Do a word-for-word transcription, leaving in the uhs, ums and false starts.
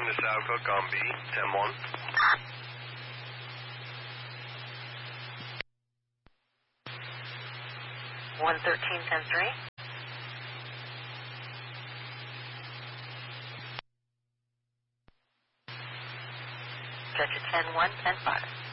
Houston to South Hook on B, ten one. one thirteen, ten three. Catch a ten one, ten five.